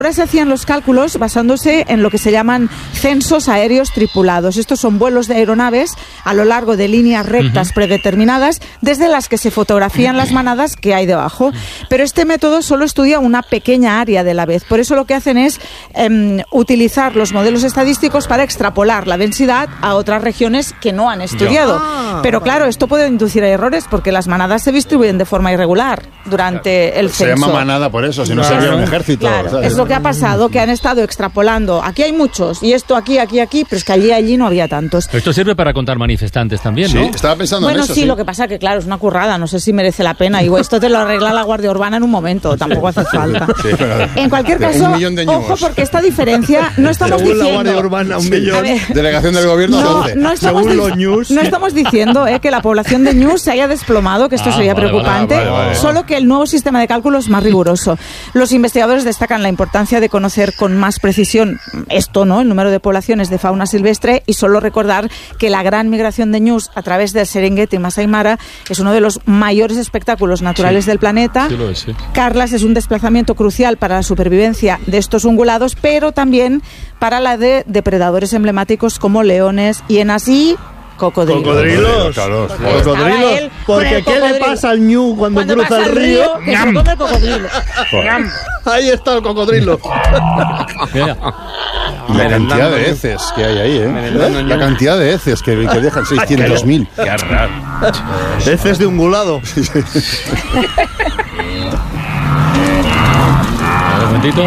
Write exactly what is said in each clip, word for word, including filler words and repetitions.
Ahora se hacían los cálculos basándose en lo que se llaman censos aéreos tripulados. Estos son vuelos de aeronaves a lo largo de líneas rectas uh-huh. predeterminadas, desde las que se fotografían las manadas que hay debajo. Pero este método solo estudia una pequeña área de la vez. Por eso lo que hacen es eh, utilizar los modelos estadísticos para extrapolar la densidad a otras regiones que no han estudiado. Ah, Pero claro, esto puede inducir a errores porque las manadas se distribuyen de forma irregular durante el se censo. Se llama manada por eso, si no claro. sería un ejército. Claro, es lo que ha pasado, que han estado extrapolando. Aquí hay muchos, y esto aquí, aquí, aquí, pero es que allí, allí no había tantos. Pero esto sirve para contar manifestantes también, ¿no? Sí, estaba pensando bueno, en eso. sí, sí, lo que pasa que, claro, es una currada, no sé si merece la pena. Y esto te lo arregla la Guardia Urbana en un momento, tampoco hace falta. Sí, pero, en cualquier caso, un millón de ojo, porque esta diferencia no estamos Según diciendo... la Guardia Urbana, un millón. Ver, delegación del gobierno, no, doce. no estamos, Según los news. No estamos diciendo eh, que la población de News se haya desplomado, que esto ah, sería vale, preocupante, vale, vale, vale. solo que el nuevo sistema de cálculo es más riguroso. Los investigadores destacan la importancia de conocer con más precisión esto, ¿no? El número de poblaciones de fauna silvestre, y solo recordar que la gran migración de ñus a través del Serengeti y Masai Mara es uno de los mayores espectáculos naturales sí, del planeta. Sí lo es, sí. Carlas es un desplazamiento crucial para la supervivencia de estos ungulados, pero también para la de depredadores emblemáticos como leones, hienas y cocodrilos. Cocodrilos. Claro, Pues Cocodrilos. Porque ¿qué le pasa al ñu cuando, cuando cruza pasa el río? Que se come cocodrilo. Ahí está el cocodrilo. Mira. Y la cantidad de heces que hay ahí, ¿eh? La cantidad de heces que, que dejan, seiscientos mil. Qué raro. Heces de ungulado. Un momentito.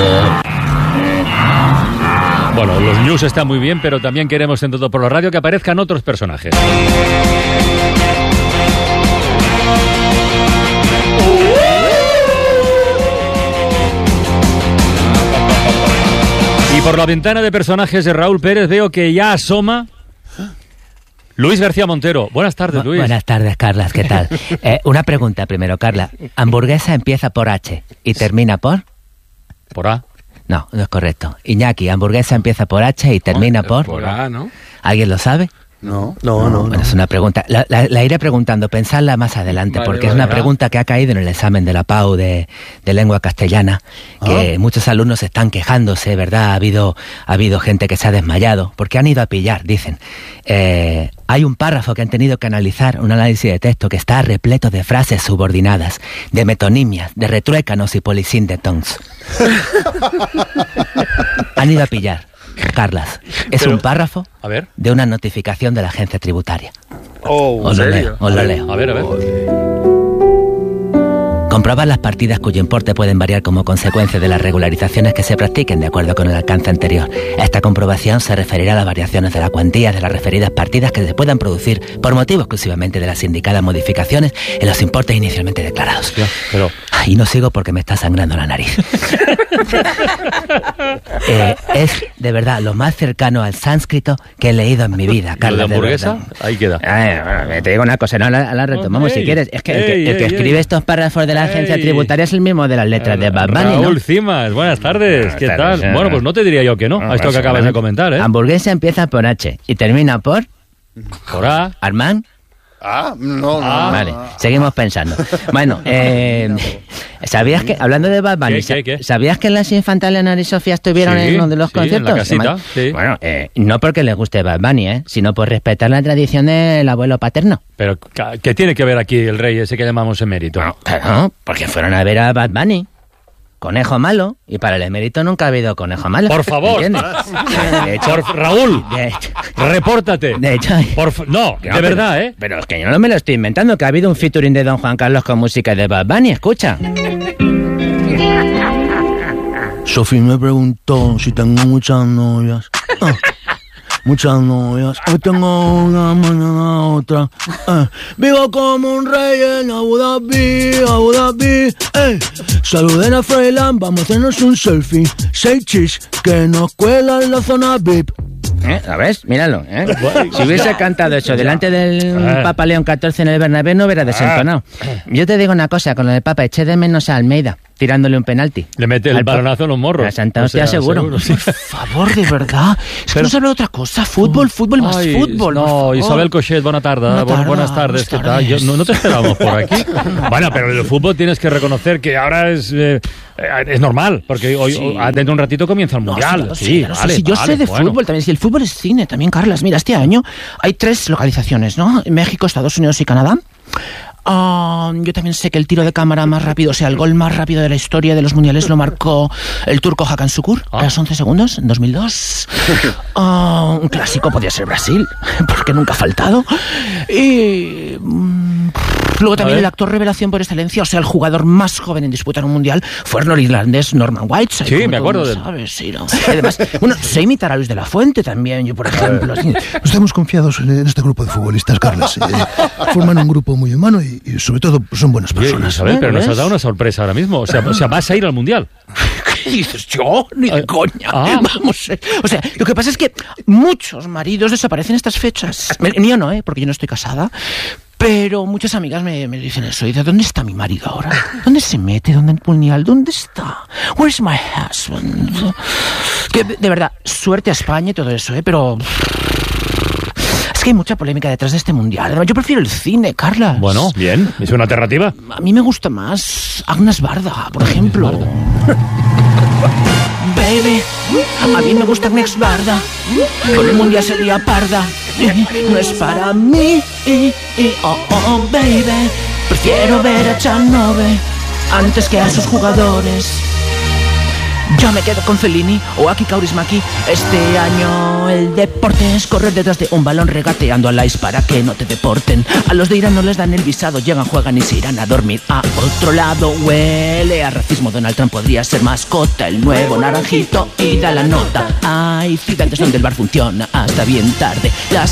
Bueno, los news están muy bien, pero también queremos en Todo por la Radio que aparezcan otros personajes. Y por la ventana de personajes de Raúl Pérez veo que ya asoma Luis García Montero. Buenas tardes, Luis. Buenas tardes, Carlas, ¿qué tal? Eh, una pregunta primero, Carla. ¿Hamburguesa empieza por H y termina por...? Por A. No, no es correcto. Iñaki, hamburguesa empieza por H y termina no, por... Por A, ¿no? ¿Alguien lo sabe? No, no, no. Bueno, no. Es una pregunta. La, la, la iré preguntando, pensadla más adelante, vale, porque vale, es una ¿verdad? pregunta que ha caído en el examen de la P A U de, de lengua castellana, que ah. muchos alumnos están quejándose, ¿verdad? Ha habido, ha habido gente que se ha desmayado, porque han ido a pillar, dicen. Eh, hay un párrafo que han tenido que analizar, un análisis de texto que está repleto de frases subordinadas, de metonimias, de retruécanos y polisíndetons. Han ido a pillar. Carlas, es Pero, un párrafo a ver. de una notificación de la agencia tributaria. Oh, os lo leo, os lo leo. A ver, a ver. Comprobar las partidas cuyo importe pueden variar como consecuencia de las regularizaciones que se practiquen de acuerdo con el alcance anterior. Esta comprobación se referirá a las variaciones de la cuantía de las referidas partidas que se puedan producir por motivo exclusivamente de las indicadas modificaciones en los importes inicialmente declarados. Ya, pero... Y no sigo porque me está sangrando la nariz. eh, es, de verdad, lo más cercano al sánscrito que he leído en mi vida, Carlos. ¿De hamburguesa? Ahí queda. Eh, bueno, te digo una cosa, no la, la retomamos oh, hey, si quieres. Es que el que, hey, el que hey, escribe hey. estos párrafos de la agencia hey. tributaria es el mismo de las letras de Bad Bunny, ¿no? Raúl Cimas, buenas tardes. Buenas ¿Qué tardes, tal? Eh, bueno, pues no te diría yo que no, no a esto que acabas de comentar, ¿eh? Hamburguesa empieza por H y termina por... Por A. Armand. Ah, no, no. Ah, vale, no. Seguimos pensando. Bueno, eh, ¿sabías que, hablando de Bad Bunny, ¿Qué, qué, qué? ¿sabías que las infantiles Ana y Sofía estuvieron sí, en uno de los sí, conciertos? En la casita, sí. Bueno, eh, no porque les guste Bad Bunny, ¿eh? sino por respetar la tradición del abuelo paterno. Pero, ¿qué tiene que ver aquí el rey ese que llamamos emérito? Bueno, claro, porque fueron a ver a Bad Bunny. Conejo malo, y para el emérito nunca ha habido conejo malo. Por favor. De hecho, Por, Raúl, de hecho, repórtate. De hecho, Por, no, de no, verdad, pero, ¿eh? Pero es que yo no me lo estoy inventando, que ha habido un featuring de Don Juan Carlos con música de Bad Bunny, escucha. Sophie me preguntó si tengo muchas novias. Ah. Muchas novias, hoy tengo una, mañana otra. Eh. Vivo como un rey en Abu Dhabi, Abu Dhabi. Eh. Saluden a Freyland, vamos a hacernos un selfie. Seis chis que nos cuelan en la zona V I P. ¿Eh? ¿Lo ves? Míralo, ¿eh? Si hubiese cantado eso delante del Papa León catorce en el Bernabéu no hubiera desentonado. Yo te digo una cosa, con lo del Papa eché de menos a Almeida. tirándole un penalti. Le mete el balonazo en los morros. La Santa Hostia, seguro. seguro sí. Por favor, de verdad. Es que no se habla de otra cosa. Fútbol, fútbol más Ay, fútbol. No, Isabel Cochet, buena tarde. Buena tarde, buenas tardes. ¿Qué tal? Yo, no, no te esperábamos por aquí. Bueno, pero el fútbol tienes que reconocer que ahora es... Eh, es normal, porque hoy, sí. dentro de un ratito comienza el Mundial. No, sí, sí, claro, vale, sí, yo vale, sé de bueno. fútbol también. Si el fútbol es cine también, Carlas. Mira, este año hay tres localizaciones, ¿no? México, Estados Unidos y Canadá. Uh, yo también sé que el tiro de cámara más rápido, o sea, el gol más rápido de la historia de los mundiales lo marcó el turco Hakan Şükür ah. a los once segundos, en dos mil dos. Uh, un clásico podía ser Brasil, porque nunca ha faltado. Y... Um, luego también el actor revelación por excelencia, o sea, el jugador más joven en disputar un mundial fue el norirlandés Norman Whiteside. Sí, me acuerdo de él. ¿Sabes? Sí, ¿no? Además, bueno, sé imitar a Luis de la Fuente también, yo por ejemplo. Estamos confiados en este grupo de futbolistas, Carlos. Eh, forman un grupo muy humano y, y sobre todo son buenas personas. Isabel, pero nos has dado una sorpresa ahora mismo. O sea, o sea, vas a ir al mundial. ¿Qué dices? Yo, ni de coña. Ah. Vamos, eh. O sea, lo que pasa es que muchos maridos desaparecen estas fechas. El mío no, ¿eh? Porque yo no estoy casada. Pero muchas amigas me, me dicen eso. Y de ¿dónde está mi marido ahora? ¿Dónde se mete? ¿Dónde el puñal? ¿Dónde está? Where's my husband? Que, de verdad, suerte a España y todo eso, ¿eh? Pero... es que hay mucha polémica detrás de este mundial. Yo prefiero el cine, Carlas. Bueno, bien. ¿Es una alternativa? A mí me gusta más Agnes Barda, por ejemplo. Baby, a mí me gusta Agnes Barda. Con el mundial sería parda. No es para mí. Oh, oh, baby. Prefiero ver a Chanove antes que a sus jugadores. Yo me quedo con Fellini o Aki Kaurismäki. Este año el deporte es correr detrás de un balón regateando al ice para que no te deporten. A los de Irán no les dan el visado, llegan, juegan y se irán a dormir a otro lado. Huele a racismo, Donald Trump podría ser mascota. El nuevo naranjito y da la nota. Hay ciudades donde el bar funciona hasta bien tarde. Las